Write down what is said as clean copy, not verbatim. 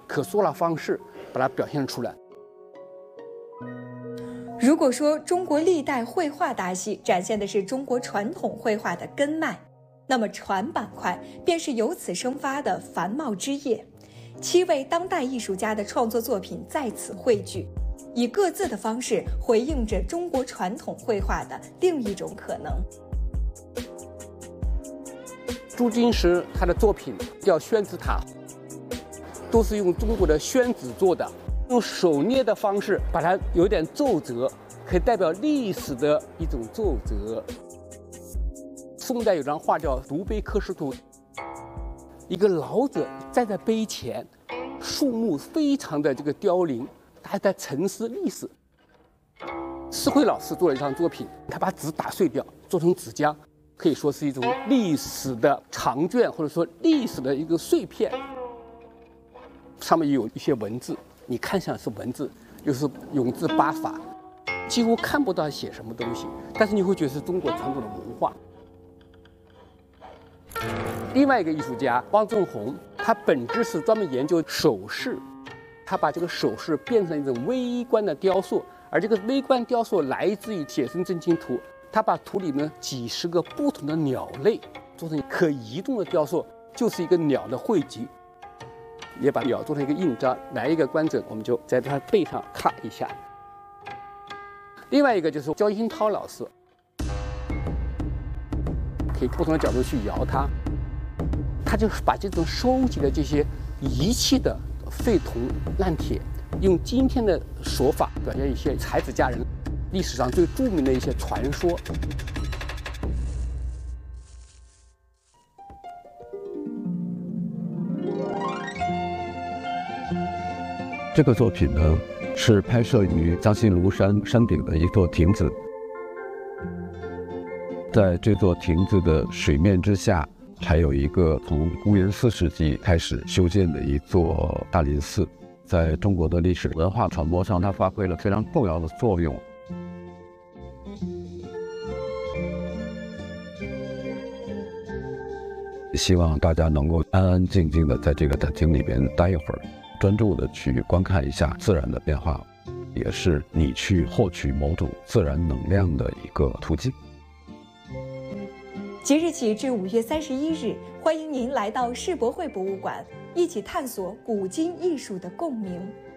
可塑料方式把它表现出来。 如果说中国历代绘画大戏展现的是中国传统绘画的根脉，那么传板块便是由此生发的繁茂枝叶。7位当代艺术家的创作作品在此汇聚，以各自的方式回应着中国传统绘画的另一种可能。 朱金石他的作品叫宣纸塔，都是用中国的宣纸做的，用手捏的方式把它有点皱褶，可以代表历史的一种皱褶。宋代有张画叫《独碑刻石图》，一个老者站在碑前，树木非常的凋零，他还在沉思历史。施辉老师做了一张作品，他把纸打碎掉，做成纸浆，可以说是一种历史的长卷，或者说历史的一个碎片。上面有一些文字，你看上是文字，又是永字八法，几乎看不到写什么东西，但是你会觉得是中国传统的文化。另外一个艺术家汪正红，他本质是专门研究首饰，他把这个首饰变成一种微观的雕塑，而这个微观雕塑来自于写生真经图，他把图里面几十个不同的鸟类做成可移动的雕塑，就是一个鸟的汇集，也把鸟做成一个印章，来一个观者我们就在他背上咔一下。另外一个就是焦新涛老师，可以不同的角度去摇它，他就是把这种收集的这些遗弃的废铜烂铁，用今天的手法表现一些才子佳人历史上最著名的一些传说。 这个作品呢，是拍摄于江西庐山山顶的一座亭子。在这座亭子的水面之下，还有一个从公元4世纪开始修建的一座大林寺，在中国的历史文化传播上，它发挥了非常重要的作用。希望大家能够安安静静的在这个展厅里边待一会儿，专注的去观看一下自然的变化，也是你去获取某种自然能量的一个途径。 即日起至5月31日，欢迎您来到世博会博物馆，一起探索古今艺术的共鸣。